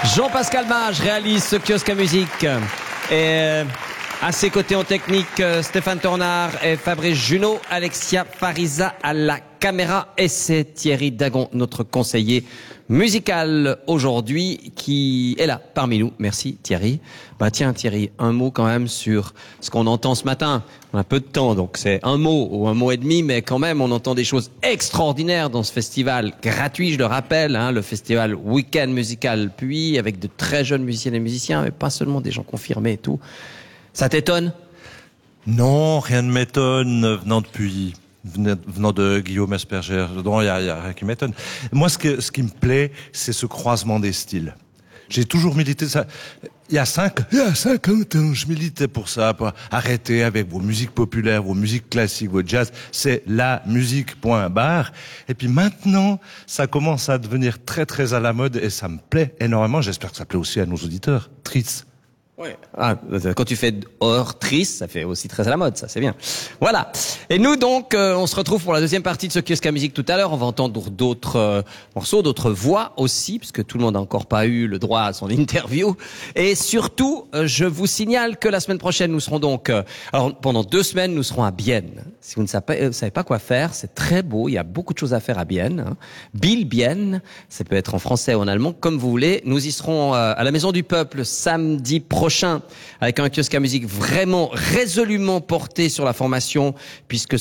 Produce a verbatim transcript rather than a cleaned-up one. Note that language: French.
Jean-Pascal Mage réalise ce kiosque à musique. Et à ses côtés en technique, Stéphane Tornard et Fabrice Junot, Alexia Fariza à la caméra. Et c'est Thierry Dagon, notre conseiller musical aujourd'hui, qui est là parmi nous. Merci Thierry. Bah tiens Thierry, un mot quand même sur ce qu'on entend ce matin. On a peu de temps, donc c'est un mot ou un mot et demi, mais quand même on entend des choses extraordinaires dans ce festival gratuit, je le rappelle, hein, le festival Week-end Musical Puy, avec de très jeunes musiciennes et musiciens, mais pas seulement des gens confirmés et tout. Ça t'étonne? Non, rien ne m'étonne venant de Puy, venant de Guillaume Asperger. Non, il y a, y a rien qui m'étonne. Moi, ce, que, ce qui me plaît, c'est ce croisement des styles. J'ai toujours milité ça. Il y a cinq, il y a cinquante ans, je militais pour ça, pour arrêter avec vos musiques populaires, vos musiques classiques, vos jazz. C'est la musique, point barre. Et puis maintenant, ça commence à devenir très très à la mode et ça me plaît énormément. J'espère que ça plaît aussi à nos auditeurs. Tris. Ouais. Ah, quand tu fais hors triste, ça fait aussi très à la mode, ça c'est bien. Voilà. Et nous donc, euh, on se retrouve pour la deuxième partie de ce kiosque à musique tout à l'heure. On va entendre d'autres euh, morceaux, d'autres voix aussi, puisque tout le monde n'a encore pas eu le droit à son interview. Et surtout, euh, je vous signale que la semaine prochaine, nous serons donc, euh, alors pendant deux semaines, nous serons à Bienne. Si vous ne savez pas, euh, savez pas quoi faire, c'est très beau. Il y a beaucoup de choses à faire à Bienne. Hein. Bill Bienne, ça peut être en français ou en allemand, comme vous voulez. Nous y serons euh, à la Maison du Peuple samedi prochain. Avec un kiosque à musique vraiment résolument porté sur la formation, puisque